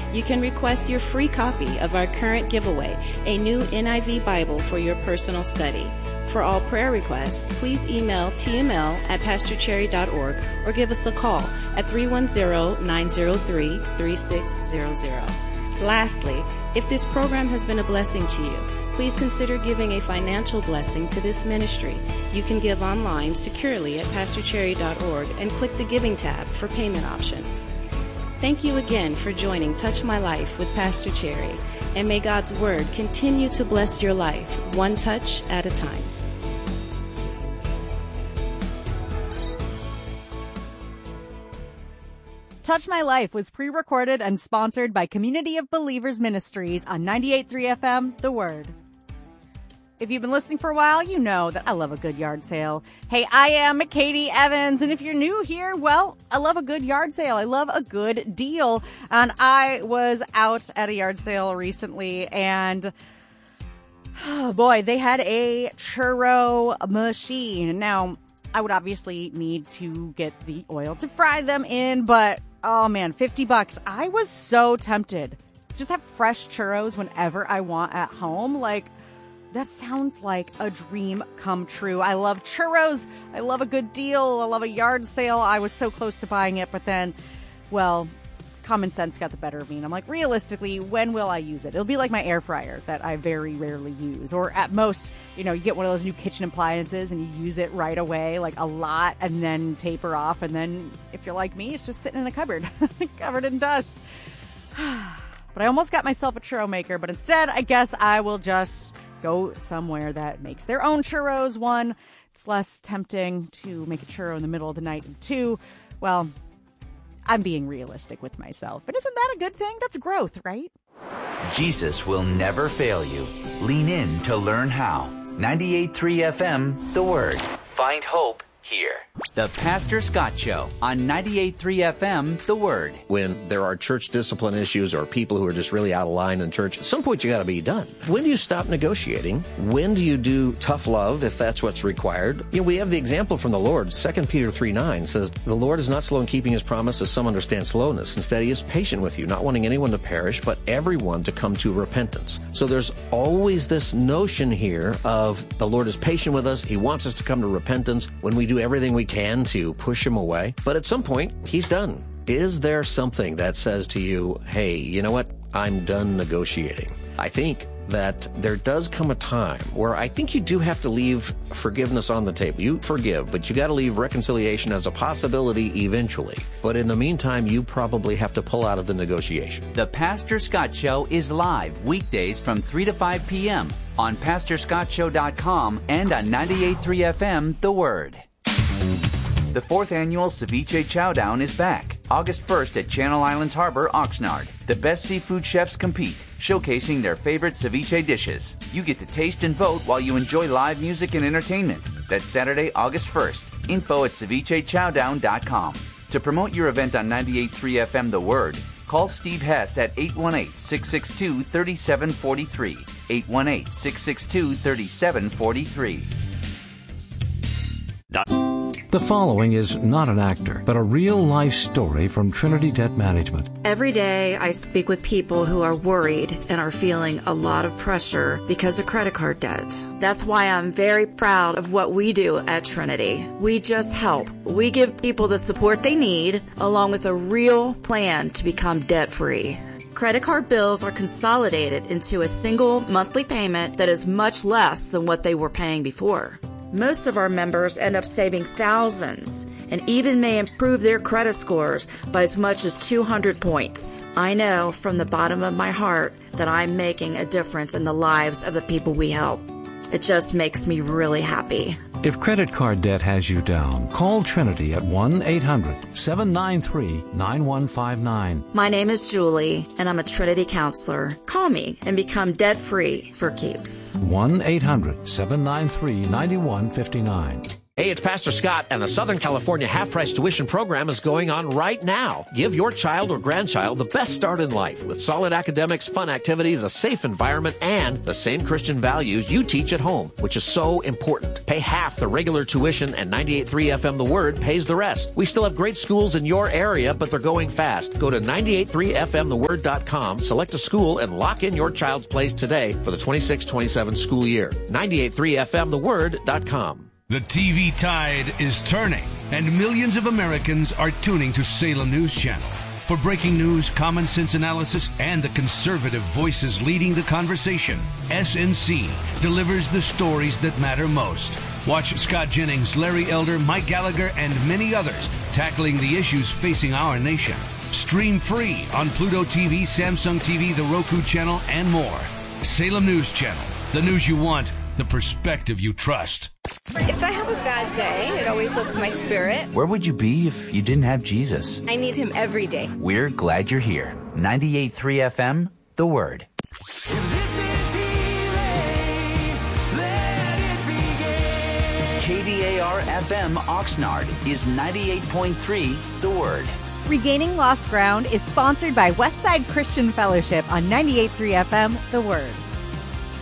You can request your free copy of our current giveaway, a new NIV Bible for your personal study. For all prayer requests, please email tml@pastorcherry.org or give us a call at 310-903-3600. Lastly, if this program has been a blessing to you, please consider giving a financial blessing to this ministry. You can give online securely at pastorcherry.org and click the Giving tab for payment options. Thank you again for joining Touch My Life with Pastor Cherry, and may God's Word continue to bless your life, one touch at a time. Touch My Life was pre-recorded and sponsored by Community of Believers Ministries on 98.3 FM, The Word. If you've been listening for a while, you know that I love a good yard sale. Hey, I am Katie Evans, and if you're new here, well, I love a good yard sale. I love a good deal. And I was out at a yard sale recently, and oh boy, they had a churro machine. Now, I would obviously need to get the oil to fry them in, but oh man, $50. I was so tempted. Just have fresh churros whenever I want at home. Like, that sounds like a dream come true. I love churros. I love a good deal. I love a yard sale. I was so close to buying it, but then, well, common sense got the better of me. And I'm like, realistically, when will I use it? It'll be like my air fryer that I very rarely use. Or at most, you know, you get one of those new kitchen appliances and you use it right away, like a lot, and then taper off. And then if you're like me, it's just sitting in a cupboard, covered in dust. But I almost got myself a churro maker, but instead, I guess I will just go somewhere that makes their own churros. One, it's less tempting to make a churro in the middle of the night. And two, well, I'm being realistic with myself. But isn't that a good thing? That's growth, right? Jesus will never fail you. Lean in to learn how. 98.3 FM, The Word. Find hope here. The Pastor Scott Show on 98.3 FM, The Word. When there are church discipline issues or people who are just really out of line in church, at some point you got to be done. When do you stop negotiating? When do you do tough love if that's what's required? You know, we have the example from the Lord. 2 Peter 3:9 says, "The Lord is not slow in keeping his promise, as some understand slowness. Instead, he is patient with you, not wanting anyone to perish, but everyone to come to repentance." So there's always this notion here of the Lord is patient with us. He wants us to come to repentance when we do everything we can to push him away. But at some point, he's done. Is there something that says to you, hey, you know what? I'm done negotiating. I think that there does come a time where I think you do have to leave forgiveness on the table. You forgive, but you got to leave reconciliation as a possibility eventually. But in the meantime, you probably have to pull out of the negotiation. The Pastor Scott Show is live weekdays from 3 to 5 p.m. on PastorScottShow.com and on 98.3 FM, The Word. The 4th annual Ceviche Chowdown is back, August 1st at Channel Islands Harbor, Oxnard. The best seafood chefs compete, showcasing their favorite ceviche dishes. You get to taste and vote while you enjoy live music and entertainment. That's Saturday, August 1st. Info at CevicheChowdown.com. To promote your event on 98.3 FM The Word, call Steve Hess at 818-662-3743. 818-662-3743. The following is not an actor, but a real-life story from Trinity Debt Management. Every day I speak with people who are worried and are feeling a lot of pressure because of credit card debt. That's why I'm very proud of what we do at Trinity. We just help. We give people the support they need, along with a real plan to become debt-free. Credit card bills are consolidated into a single monthly payment that is much less than what they were paying before. Most of our members end up saving thousands and even may improve their credit scores by as much as 200 points. I know from the bottom of my heart that I'm making a difference in the lives of the people we help. It just makes me really happy. If credit card debt has you down, call Trinity at 1-800-793-9159. My name is Julie, and I'm a Trinity counselor. Call me and become debt-free for keeps. 1-800-793-9159. Hey, it's Pastor Scott, and the Southern California half-price tuition program is going on right now. Give your child or grandchild the best start in life with solid academics, fun activities, a safe environment, and the same Christian values you teach at home, which is so important. Pay half the regular tuition, and 98.3 FM The Word pays the rest. We still have great schools in your area, but they're going fast. Go to 98.3fmtheword.com, select a school, and lock in your child's place today for the 26-27 school year. 98.3fmtheword.com. The TV tide is turning, and millions of Americans are tuning to Salem News Channel. For breaking news, common sense analysis, and the conservative voices leading the conversation, SNC delivers the stories that matter most. Watch Scott Jennings, Larry Elder, Mike Gallagher, and many others tackling the issues facing our nation. Stream free on Pluto TV, Samsung TV, the Roku channel, and more. Salem News Channel, the news you want, the perspective you trust. If I have a bad day, it always lifts my spirit. Where would you be if you didn't have Jesus? I need him every day. We're glad you're here. 98.3 FM, The Word. KDAR FM Oxnard is 98.3 The Word. Regaining Lost Ground is sponsored by Westside Christian Fellowship on 98.3 FM The Word.